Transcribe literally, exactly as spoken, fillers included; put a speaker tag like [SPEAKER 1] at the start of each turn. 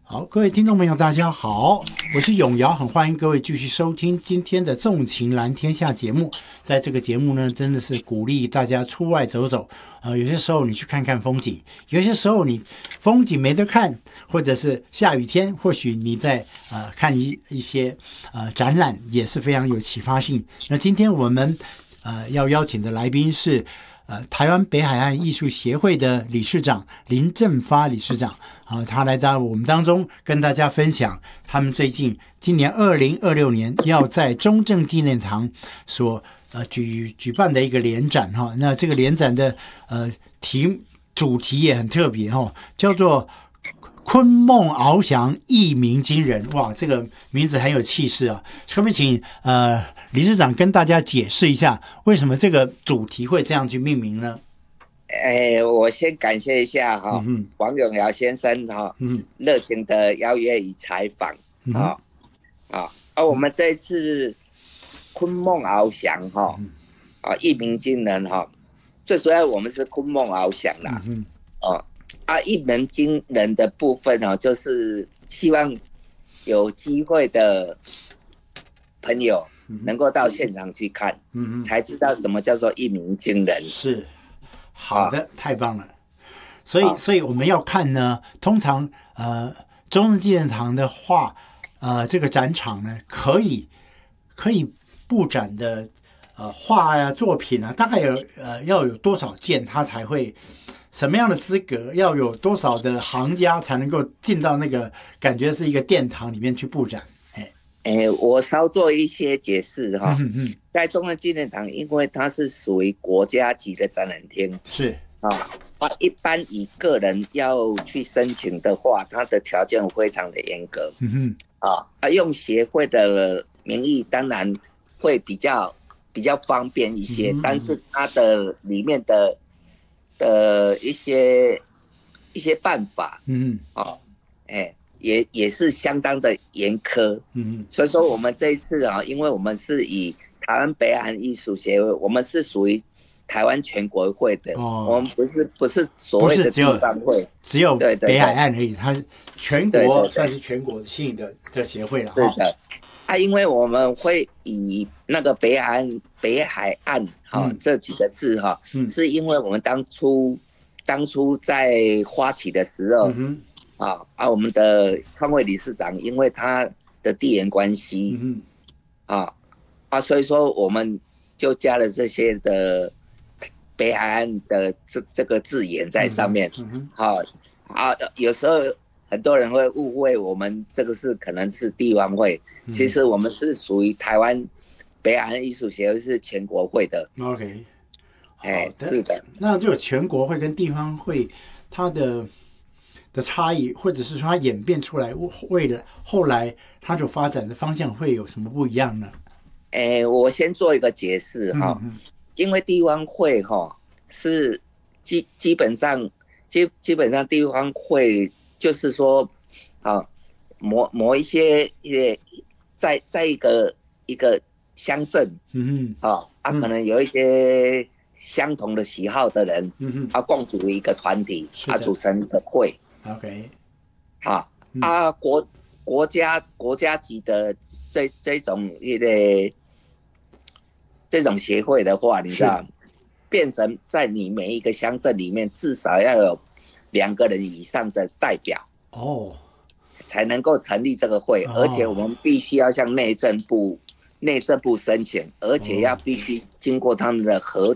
[SPEAKER 1] 好，各位听众朋友，大家好，我是永尧，很欢迎各位继续收听今天的纵情蓝天下节目。在这个节目呢，真的是鼓励大家出外走走，呃，有些时候你去看看风景，有些时候你风景没得看，或者是下雨天，或许你在呃看一一些呃展览，也是非常有启发性。那今天我们呃要邀请的来宾是呃台湾北海岸艺术协会的理事长林正发理事长。啊，他来到我们当中跟大家分享他们最近今年二零二六年要在中正纪念堂所呃举举办的一个联展哈。那这个联展的呃题主题也很特别哈，叫做昆梦翱翔，一鸣惊人。哇，这个名字很有气势啊！可不可以请呃理事长跟大家解释一下，为什么这个主题会这样去命名呢？
[SPEAKER 2] 哎，我先感谢一下哈、哦嗯，王永尧先生哈、哦，嗯，热情的邀约与采访，啊、嗯，啊，而我们这次昆梦翱翔哈，啊，一鸣惊人哈，最主要我们是昆梦翱翔啦，嗯，哦，啊，一鸣惊人的部分哦，就是希望有机会的朋友能够到现场去看，嗯，才知道什么叫做一鸣惊人，
[SPEAKER 1] 是。好的，太棒了。所以，所以我们要看呢，通常呃，中正纪念堂的话，呃，这个展场呢，可以可以布展的呃画呀、作品啊，大概有呃要有多少件，它才会什么样的资格，要有多少的行家才能够进到那个感觉是一个殿堂里面去布展。
[SPEAKER 2] 哎，我稍做一些解释哈。嗯嗯，在中正纪念堂，因为它是属于国家级的展览厅，
[SPEAKER 1] 是
[SPEAKER 2] 啊，啊，一般以个人要去申请的话，它的条件非常的严格。嗯哼，啊，啊，用协会的名义，当然会比较比较方便一些，嗯、但是它的里面的的一些一些办法，嗯啊，哎。也也是相当的严苛，嗯，所以说我们这一次啊，因为我们是以台湾北海岸艺术协会，我们是属于台湾全国会的，哦，我们不是不是所谓的地方会，
[SPEAKER 1] 只有北海岸而已，它全国算是全国性的的协会了，
[SPEAKER 2] 对的。啊，因为我们会以那个北海岸北海岸哈、嗯、这几个字哈、嗯，是因为我们当初当初在发起的时候。嗯啊啊！我们的创会理事长，因为他的地缘关系，嗯、啊啊，所以说我们就加了这些的北海岸的这这个字眼在上面。嗯、好啊，有时候很多人会误会我们这个是可能是地方会，嗯、其实我们是属于台湾北海岸艺术协会，是全国会的。
[SPEAKER 1] OK，
[SPEAKER 2] 哎，是的。
[SPEAKER 1] 那这个全国会跟地方会，它的。的差异，或者是说它演变出来，为了后来它所发展的方向会有什么不一样呢？
[SPEAKER 2] 哎，我先做一个解释哈、嗯嗯，因为地方会哈是基基本上基基本上地方会就是说，啊，某某一些也在在一个一个乡镇，嗯嗯，啊啊，可能有一些相同的喜好的人，嗯嗯，啊，共组一个团体，啊，组成一个会。
[SPEAKER 1] OK，
[SPEAKER 2] 好、嗯、啊，国国家国家级的这这种一个这种协会的话，你知道，变成在你每一个乡镇里面至少要有两个人以上的代表哦，才能够成立这个会，哦、而且我们必须要向内政部内政部申请，而且要必须经过他们的核